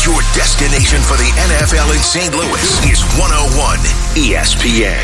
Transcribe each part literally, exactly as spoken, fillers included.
Your destination for the N F L in Saint Louis is one oh one E S P N.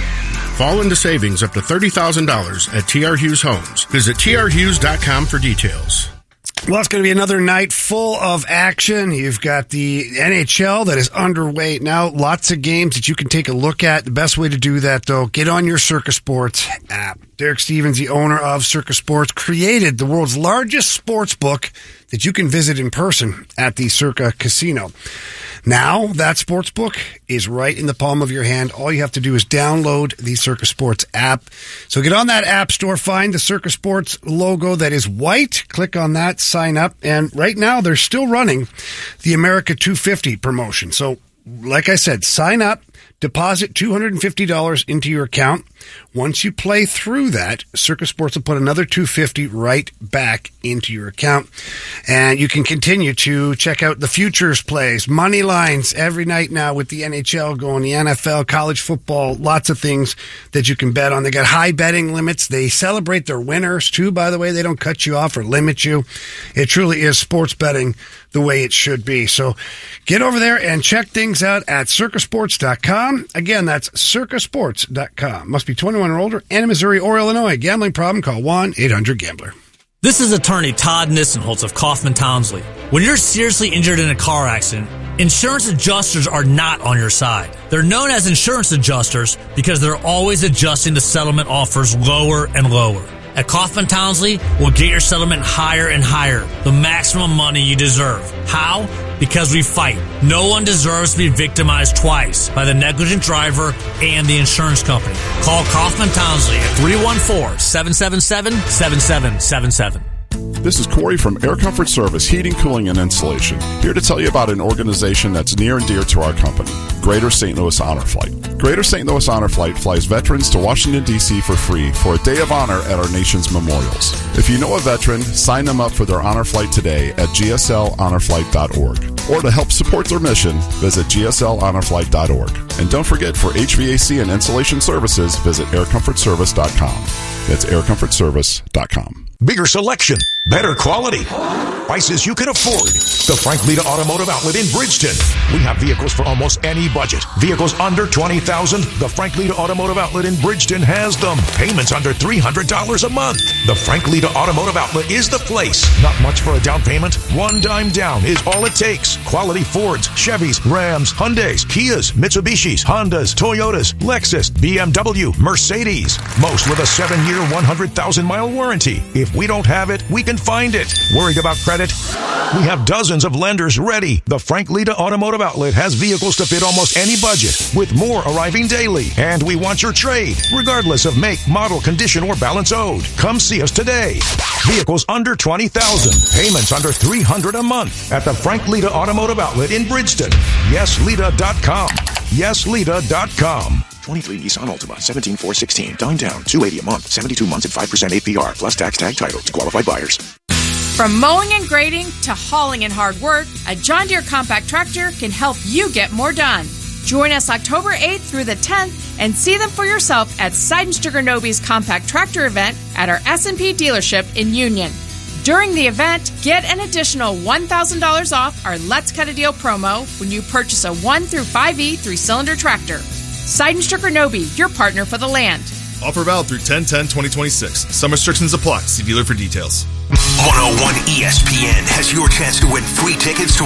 Fall into savings up to thirty thousand dollars at T R Hughes Homes. Visit T R Hughes dot com for details. Well, it's going to be another night full of action. You've got the N H L that is underway now. Lots of games that you can take a look at. The best way to do that, though, get on your Circa Sports app. Derek Stevens, the owner of Circa Sports, created the world's largest sports book that you can visit in person at the Circa Casino. Now, that sports book is right in the palm of your hand. All you have to do is download the Circa Sports app. So get on that app store, find the Circa Sports logo that is white, click on that, sign up, and right now they're still running the America two fifty promotion. So, like I said, sign up, deposit two hundred fifty dollars into your account. Once you play through that, Circa Sports will put another two hundred fifty dollars right back into your account. And you can continue to check out the futures plays, money lines every night now with the N H L going, the N F L, college football, lots of things that you can bet on. They got high betting limits. They celebrate their winners too, by the way. They don't cut you off or limit you. It truly is sports betting the way it should be. So get over there and check things out at circa sports dot com. Again, that's circa sports dot com. Must be twenty-one or older, and in Missouri or Illinois. Gambling problem? Call one eight hundred gambler. This is attorney Todd Nissenholtz of Kaufman Townsley. When you're seriously injured in a car accident, insurance adjusters are not on your side. They're known as insurance adjusters because they're always adjusting the settlement offers lower and lower. At Kaufman Townsley, we'll get your settlement higher and higher, the maximum money you deserve. How? Because we fight. No one deserves to be victimized twice by the negligent driver and the insurance company. Call Kaufman Townsley at three one four, seven seven seven, seven seven seven seven. This is Corey from Air Comfort Service Heating, Cooling, and Insulation, here to tell you about an organization that's near and dear to our company, Greater Saint Louis Honor Flight. Greater Saint Louis Honor Flight flies veterans to Washington, D C for free for a day of honor at our nation's memorials. If you know a veteran, sign them up for their honor flight today at g s l honor flight dot org. Or to help support their mission, visit g s l honor flight dot org. And don't forget, for H V A C and insulation services, visit air comfort service dot com. That's air comfort service dot com. Bigger selection, better quality, prices you can afford. The Frank Lita Automotive Outlet in Bridgeton. We have vehicles for almost any budget. Vehicles under twenty thousand dollars. The Frank Lita Automotive Outlet in Bridgeton has them. Payments under three hundred dollars a month. The Frank Lita Automotive Outlet is the place. Not much for a down payment. One dime down is all it takes. Quality Fords, Chevys, Rams, Hyundais, Kias, Mitsubishis, Hondas, Toyotas, Lexus, B M W, Mercedes. Most with a seven-year, one hundred thousand mile warranty. If we don't have it, we can find it. Worried about credit? We have dozens of lenders ready. The Frank Lita Automotive Outlet has vehicles to fit almost any budget, with more arriving daily. And we want your trade, regardless of make, model, condition, or balance owed. Come see us today. Vehicles under twenty thousand dollars. Payments under three hundred dollars a month at the Frank Lita Automotive Outlet in Bridgeton. yes lita dot com. yes lita dot com. twenty-three Nissan Altima, seventeen four sixteen. Dine down, two hundred eighty dollars a month, seventy-two months at five percent A P R, plus tax tag title to qualified buyers. From mowing and grading to hauling and hard work, a John Deere compact tractor can help you get more done. Join us October eighth through the tenth and see them for yourself at Seidenstricker Nobe's compact tractor event at our S and P dealership in Union. During the event, get an additional one thousand dollars off our Let's Cut a Deal promo when you purchase a one through five E three-cylinder tractor. Seidenstricker Nobe, your partner for the land. Offer valid through ten ten twenty twenty-six. Some restrictions apply. See dealer for details. one oh one E S P N has your chance to win free tickets to